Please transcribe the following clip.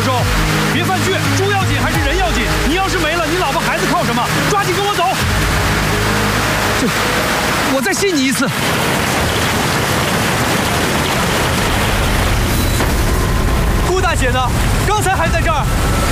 授，别犯倔，猪要紧还是人要紧？你要是没了，你老婆孩子靠什么？抓紧跟我走！我再信你一次。顾大姐呢？刚才还在这儿。